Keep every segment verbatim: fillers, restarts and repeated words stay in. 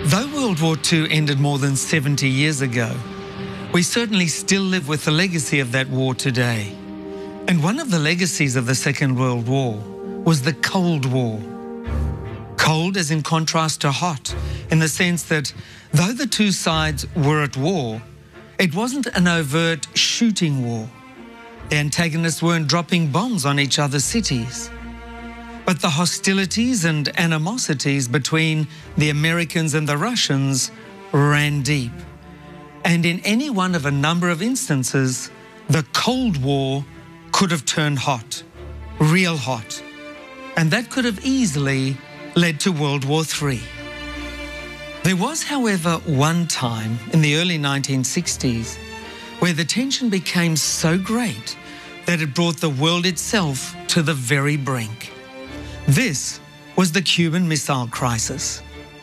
Though World War Two ended more than seventy years ago, we certainly still live with the legacy of that war today. And one of the legacies of the Second World War was the Cold War. Cold as in contrast to hot, in the sense that though the two sides were at war, it wasn't an overt shooting war. The antagonists weren't dropping bombs on each other's cities. But the hostilities and animosities between the Americans and the Russians ran deep. And in any one of a number of instances, the Cold War could have turned hot, real hot. And that could have easily led to World War Three. There was, however, one time in the early nineteen sixties where the tension became so great that it brought the world itself to the very brink. This was the Cuban Missile Crisis.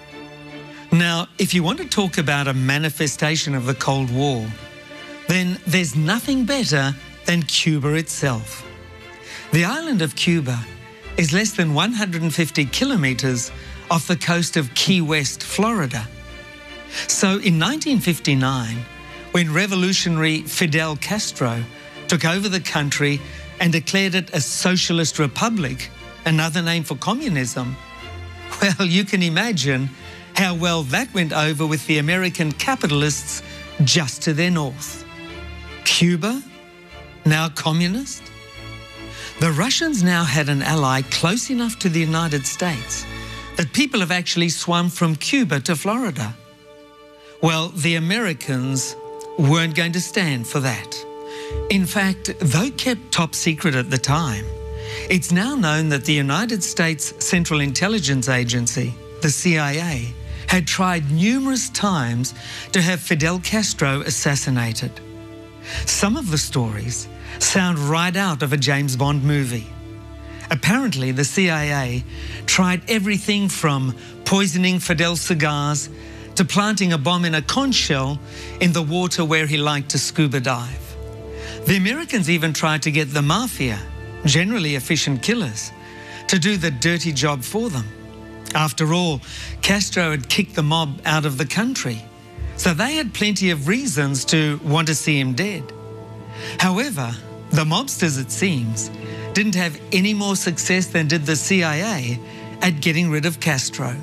Now, if you want to talk about a manifestation of the Cold War, then there's nothing better than Cuba itself. The island of Cuba is less than one hundred fifty kilometers off the coast of Key West, Florida. So in nineteen fifty-nine, when revolutionary Fidel Castro took over the country and declared it a socialist republic, another name for communism, well, you can imagine how well that went over with the American capitalists just to their north. Cuba, now communist? The Russians now had an ally close enough to the United States that people have actually swum from Cuba to Florida. Well, the Americans weren't going to stand for that. In fact, though kept top secret at the time, it's now known that the United States Central Intelligence Agency, the C I A, had tried numerous times to have Fidel Castro assassinated. Some of the stories sound right out of a James Bond movie. Apparently, the C I A tried everything from poisoning Fidel's cigars to planting a bomb in a conch shell in the water where he liked to scuba dive. The Americans even tried to get the mafia, generally efficient killers, to do the dirty job for them. After all, Castro had kicked the mob out of the country, so they had plenty of reasons to want to see him dead. However, the mobsters, it seems, didn't have any more success than did the C I A at getting rid of Castro.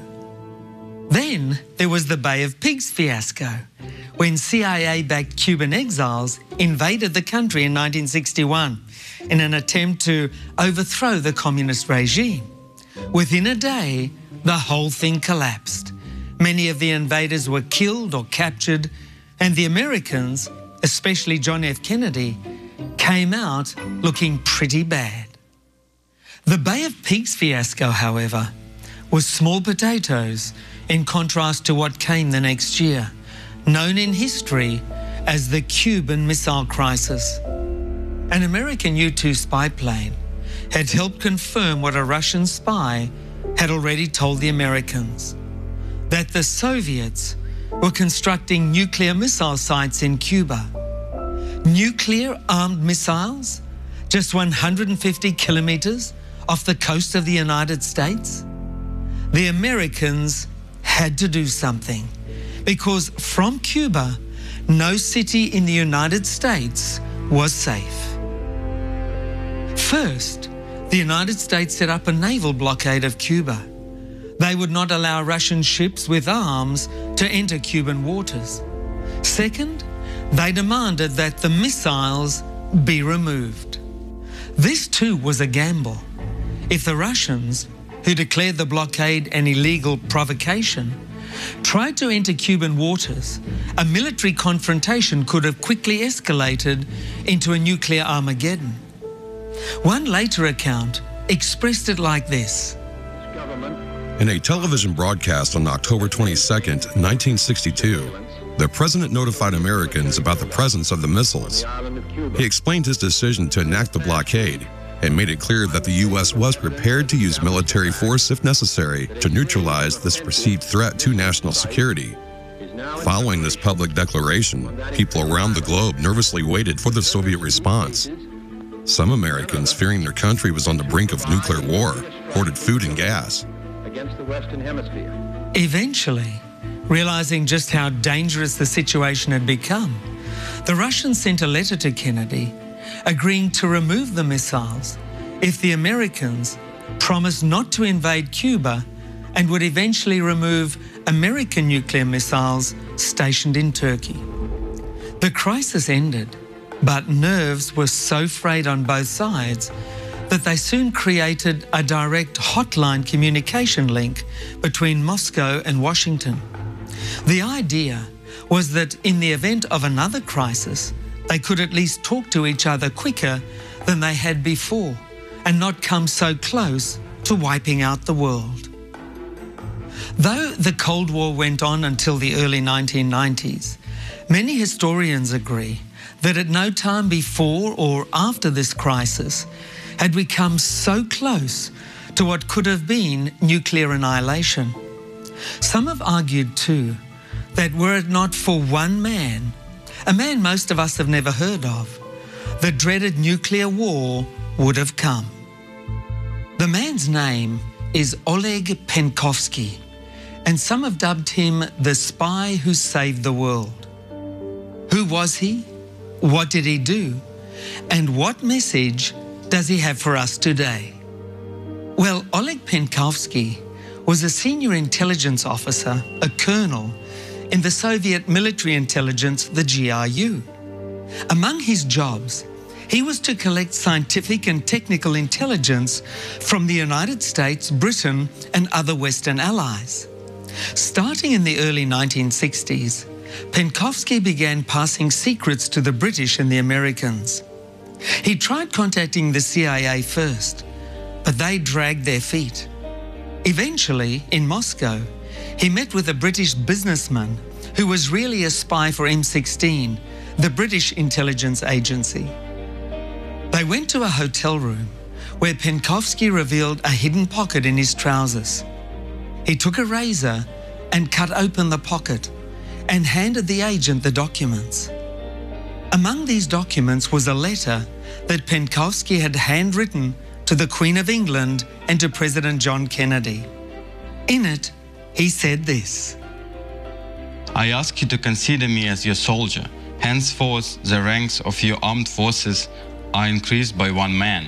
Then there was the Bay of Pigs fiasco, when C I A-backed Cuban exiles invaded the country in nineteen sixty-one in an attempt to overthrow the communist regime. Within a day, the whole thing collapsed. Many of the invaders were killed or captured, and the Americans, especially John F. Kennedy, came out looking pretty bad. The Bay of Pigs fiasco, however, was small potatoes in contrast to what came the next year, known in history as the Cuban Missile Crisis. An American U two spy plane had helped confirm what a Russian spy had already told the Americans, that the Soviets were constructing nuclear missile sites in Cuba. Nuclear-armed missiles just one hundred fifty kilometers off the coast of the United States? The Americans had to do something, because from Cuba, no city in the United States was safe. First, the United States set up a naval blockade of Cuba. They would not allow Russian ships with arms to enter Cuban waters. Second, they demanded that the missiles be removed. This too was a gamble. If the Russians, who declared the blockade an illegal provocation, tried to enter Cuban waters, a military confrontation could have quickly escalated into a nuclear Armageddon. One later account expressed it like this. In a television broadcast on October twenty-second, nineteen sixty-two, the president notified Americans about the presence of the missiles. He explained his decision to enact the blockade and made it clear that the U S was prepared to use military force if necessary to neutralize this perceived threat to national security. Following this public declaration, people around the globe nervously waited for the Soviet response. Some Americans, fearing their country was on the brink of nuclear war, hoarded food and gas. Eventually, Realizing just how dangerous the situation had become, the Russians sent a letter to Kennedy agreeing to remove the missiles if the Americans promised not to invade Cuba and would eventually remove American nuclear missiles stationed in Turkey. The crisis ended, but nerves were so frayed on both sides that they soon created a direct hotline communication link between Moscow and Washington. The idea was that in the event of another crisis, they could at least talk to each other quicker than they had before and not come so close to wiping out the world. Though the Cold War went on until the early nineteen nineties, many historians agree that at no time before or after this crisis had we come so close to what could have been nuclear annihilation. Some have argued too that were it not for one man, a man most of us have never heard of, the dreaded nuclear war would have come. The man's name is Oleg Penkovsky, and some have dubbed him the spy who saved the world. Who was he? What did he do? And what message does he have for us today? Well, Oleg Penkovsky was a senior intelligence officer, a colonel, in the Soviet military intelligence, the G R U. Among his jobs, he was to collect scientific and technical intelligence from the United States, Britain, and other Western allies. Starting in the early nineteen sixties, Penkovsky began passing secrets to the British and the Americans. He tried contacting the C I A first, but they dragged their feet. Eventually, in Moscow, he met with a British businessman who was really a spy for M sixteen, the British intelligence agency. They went to a hotel room where Penkovsky revealed a hidden pocket in his trousers. He took a razor and cut open the pocket and handed the agent the documents. Among these documents was a letter that Penkovsky had handwritten to the Queen of England and to President John Kennedy. In it, he said this: I ask you to consider me as your soldier. Henceforth, the ranks of your armed forces are increased by one man.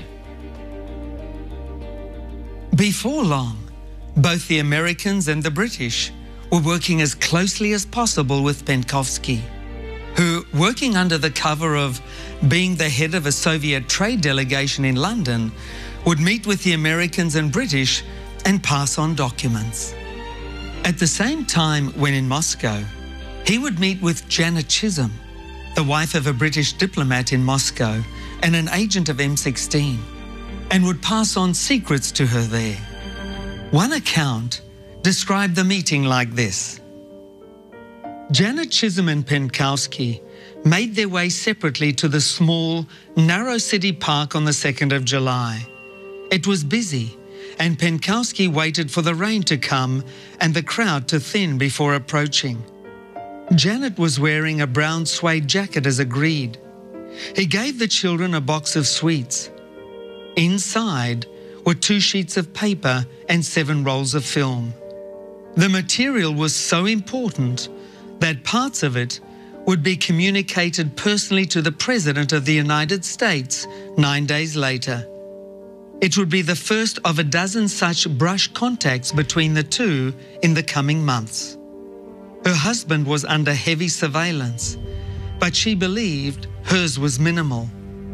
Before long, both the Americans and the British were working as closely as possible with Penkovsky, who, working under the cover of being the head of a Soviet trade delegation in London, would meet with the Americans and British and pass on documents. At the same time, when in Moscow, he would meet with Janet Chisholm, the wife of a British diplomat in Moscow and an agent of M sixteen, and would pass on secrets to her there. One account described the meeting like this: Janet Chisholm and Penkovsky made their way separately to the small, narrow city park on the second of July. It was busy, and Penkovsky waited for the rain to come and the crowd to thin before approaching. Janet was wearing a brown suede jacket as agreed. He gave the children a box of sweets. Inside were two sheets of paper and seven rolls of film. The material was so important that parts of it would be communicated personally to the President of the United States nine days later. It would be the first of a dozen such brush contacts between the two in the coming months. Her husband was under heavy surveillance, but she believed hers was minimal.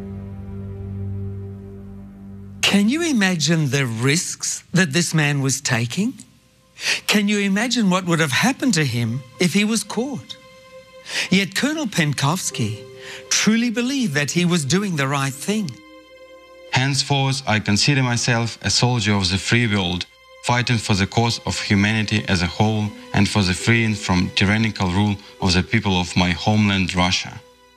Can you imagine the risks that this man was taking? Can you imagine what would have happened to him if he was caught? Yet Colonel Penkovsky truly believed that he was doing the right thing. Henceforth, I consider myself a soldier of the free world, fighting for the cause of humanity as a whole and for the freeing from tyrannical rule of the people of my homeland, Russia.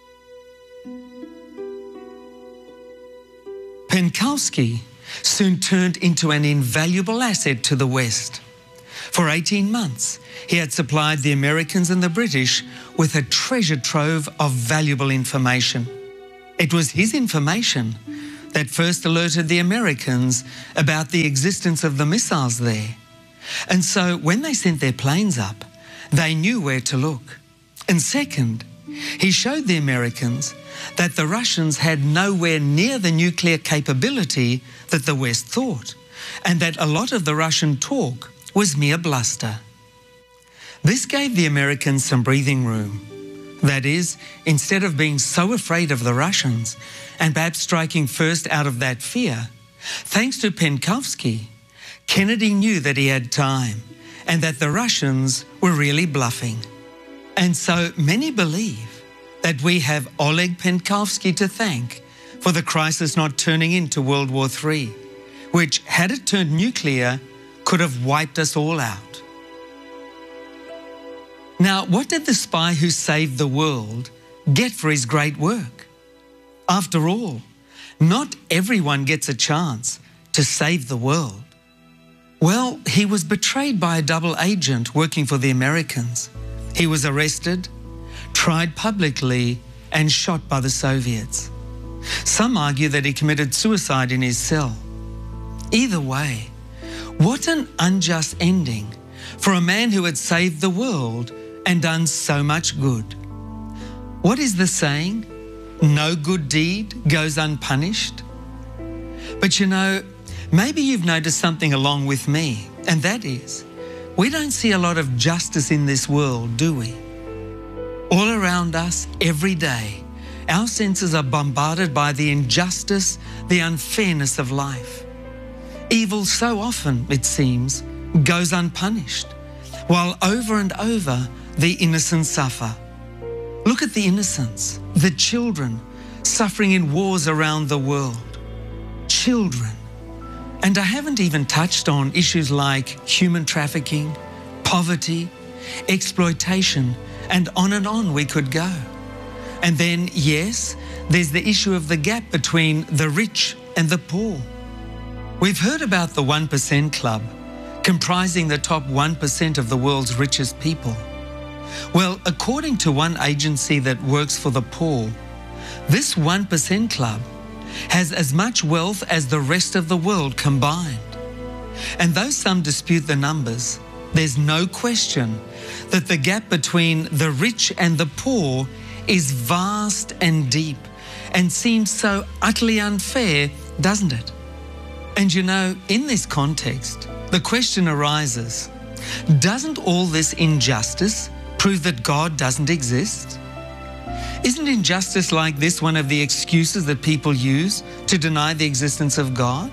Penkovsky soon turned into an invaluable asset to the West. For eighteen months, he had supplied the Americans and the British with a treasure trove of valuable information. It was his information that first alerted the Americans about the existence of the missiles there. And so when they sent their planes up, they knew where to look. And second, he showed the Americans that the Russians had nowhere near the nuclear capability that the West thought, and that a lot of the Russian talk was mere bluster. This gave the Americans some breathing room. That is, instead of being so afraid of the Russians and perhaps striking first out of that fear, thanks to Penkovsky, Kennedy knew that he had time and that the Russians were really bluffing. And so many believe that we have Oleg Penkovsky to thank for the crisis not turning into World War Three, which, had it turned nuclear, could have wiped us all out. Now, what did the spy who saved the world get for his great work? After all, not everyone gets a chance to save the world. Well, he was betrayed by a double agent working for the Americans. He was arrested, tried publicly, and shot by the Soviets. Some argue that he committed suicide in his cell. Either way, what an unjust ending for a man who had saved the world and done so much good. What is the saying? No good deed goes unpunished. But you know, maybe you've noticed something along with me, and that is, we don't see a lot of justice in this world, do we? All around us, every day, our senses are bombarded by the injustice, the unfairness of life. Evil so often, it seems, goes unpunished, while over and over the innocent suffer. Look at the innocents, the children suffering in wars around the world. Children. And I haven't even touched on issues like human trafficking, poverty, exploitation, and on and on we could go. And then, yes, there's the issue of the gap between the rich and the poor. We've heard about the one percent Club, comprising the top one percent of the world's richest people. Well, according to one agency that works for the poor, this one percent Club has as much wealth as the rest of the world combined. And though some dispute the numbers, there's no question that the gap between the rich and the poor is vast and deep and seems so utterly unfair, doesn't it? And you know, in this context, the question arises, doesn't all this injustice prove that God doesn't exist? Isn't injustice like this one of the excuses that people use to deny the existence of God?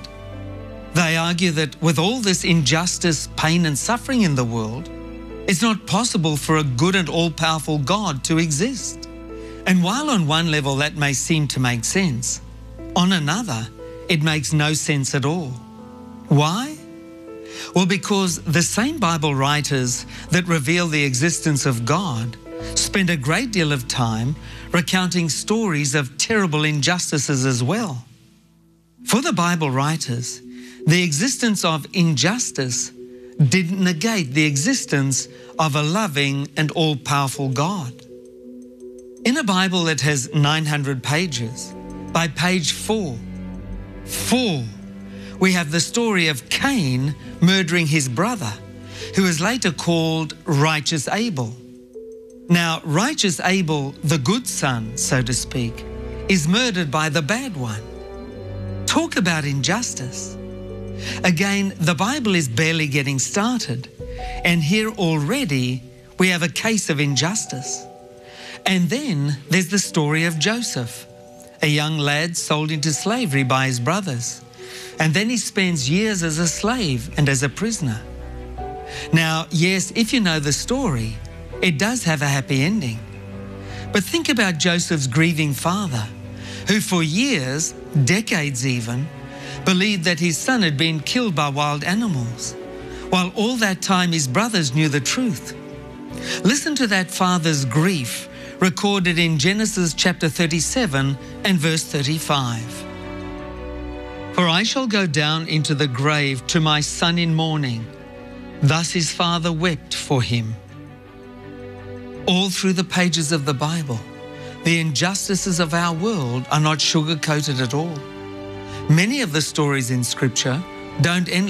They argue that with all this injustice, pain and suffering in the world, it's not possible for a good and all-powerful God to exist. And while on one level that may seem to make sense, on another it makes no sense at all. Why? Well, because the same Bible writers that reveal the existence of God spend a great deal of time recounting stories of terrible injustices as well. For the Bible writers, the existence of injustice didn't negate the existence of a loving and all-powerful God. In a Bible that has nine hundred pages, by page four, four, we have the story of Cain murdering his brother, who is later called Righteous Abel. Now, Righteous Abel, the good son, so to speak, is murdered by the bad one. Talk about injustice. Again, the Bible is barely getting started, and here already we have a case of injustice. And then there's the story of Joseph, a young lad sold into slavery by his brothers, and then he spends years as a slave and as a prisoner. Now, yes, if you know the story, it does have a happy ending. But think about Joseph's grieving father, who for years, decades even, believed that his son had been killed by wild animals, while all that time his brothers knew the truth. Listen to that father's grief recorded in Genesis chapter thirty-seven and verse thirty-five. For I shall go down into the grave to my son in mourning. Thus his father wept for him. All through the pages of the Bible, the injustices of our world are not sugar-coated at all. Many of the stories in Scripture don't end